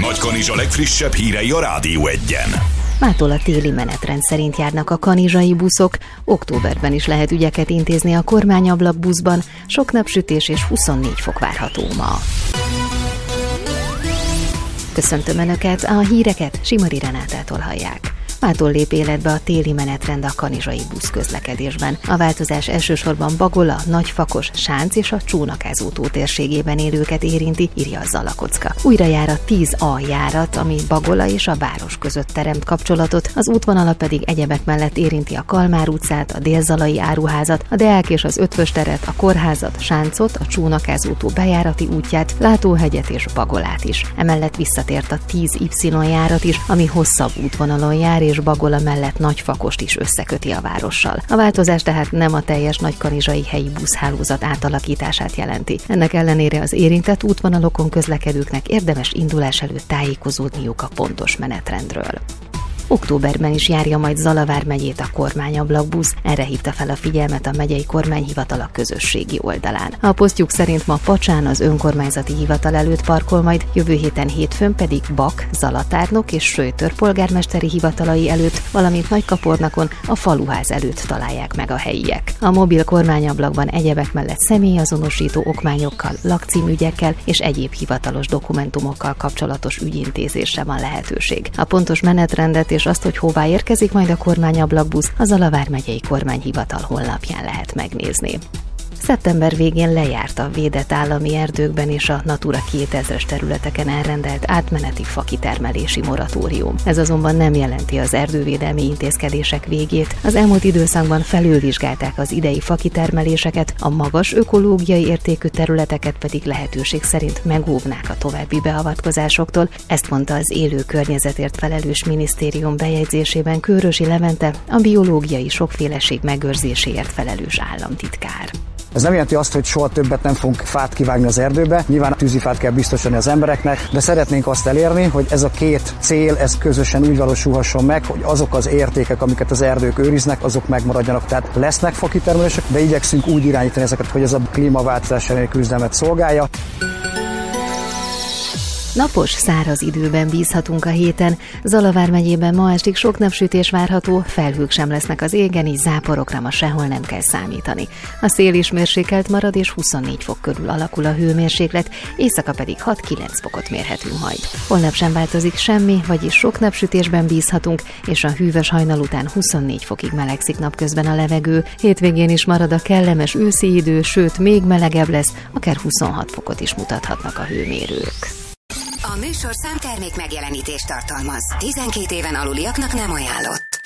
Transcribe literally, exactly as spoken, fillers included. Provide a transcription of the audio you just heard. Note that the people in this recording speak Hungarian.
Nagykanizsa legfrissebb hírei a Rádió Egyen. Mától a téli menetrend szerint járnak a kanizsai buszok, októberben is lehet ügyeket intézni a kormányablak buszban, sok napsütés és huszonnégy fok várható ma. Köszöntöm Önöket, a híreket Simari Renátától hallják. Mától lép életbe a téli menetrend a kanizsai buszközlekedésben. A változás elsősorban Bagola, Nagyfakos, Sánc és a Csónakázó tó térségében élőket érinti, írja a Zalakocka. Újra jár a tíz A járat, ami Bagola és a város között teremt kapcsolatot, az útvonala pedig egyebek mellett érinti a Kalmár utcát, a Dél-Zalai áruházat, a Deák és az Ötvös teret, a Kórházat, Sáncot, a Csónakázó tó bejárati útját, Látóhegyet és Bagolát is. Emellett visszatért a tíz Y járat is, ami hosszabb útvonalon jár, és Bagola mellett Nagyfakost is összeköti a várossal. A változás tehát nem a teljes nagykanizsai helyi buszhálózat átalakítását jelenti. Ennek ellenére az érintett útvonalokon közlekedőknek érdemes indulás előtt tájékozódniuk a pontos menetrendről. Októberben is járja majd Zala vármegyét a kormányablakbusz, erre hívta fel a figyelmet a megyei kormányhivatal a közösségi oldalán. A posztjuk szerint ma Pacsán az önkormányzati hivatal előtt parkol majd, jövő héten hétfőn pedig Bak, Zalatárnok és Söjtör polgármesteri hivatalai előtt, valamint Nagykapornakon a faluház előtt találják meg a helyiek. A mobil kormányablakban egyebek mellett személyazonosító okmányokkal, lakcímügyekkel és egyéb hivatalos dokumentumokkal kapcsolatos ügyintézésre van lehetőség. A pontos menetrendet és azt, hogy hová érkezik majd a kormányablakbusz, az Zala vármegyei kormányhivatal honlapján lehet megnézni. Szeptember végén lejárt a védett állami erdőkben és a Natura kétezres területeken elrendelt átmeneti fakitermelési moratórium. Ez azonban nem jelenti az erdővédelmi intézkedések végét. Az elmúlt időszakban felülvizsgálták az idei fakitermeléseket, a magas ökológiai értékű területeket pedig lehetőség szerint megóvnák a további beavatkozásoktól. Ezt mondta az élő környezetért felelős minisztérium bejegyzésében Kőrösi Levente, a biológiai sokféleség megőrzéséért felelős államtitkár. Ez nem jelenti azt, hogy soha többet nem fogunk fát kivágni az erdőbe, nyilván tűzifát kell biztosítani az embereknek, de szeretnénk azt elérni, hogy ez a két cél, ez közösen úgy valósulhasson meg, hogy azok az értékek, amiket az erdők őriznek, azok megmaradjanak. Tehát lesznek fakitermelések, de igyekszünk úgy irányítani ezeket, hogy ez a klímaváltozás elleni küzdelmet szolgálja. Napos, száraz időben bízhatunk a héten. Zala vármegyében ma estig sok napsütés várható, felhők sem lesznek az égen, így záporokra ma sehol nem kell számítani. A szél is mérsékelt marad, és huszonnégy fok körül alakul a hőmérséklet, éjszaka pedig hat-kilenc fokot mérhetünk majd. Holnap sem változik semmi, vagyis sok napsütésben bízhatunk, és a hűvös hajnal után huszonnégy fokig melegszik napközben a levegő. Hétvégén is marad a kellemes őszi idő, sőt még melegebb lesz, akár huszonhat fokot is mutathatnak a hőmérők. A műsor számtermék megjelenítést tartalmaz. tizenkét éven aluliaknak nem ajánlott.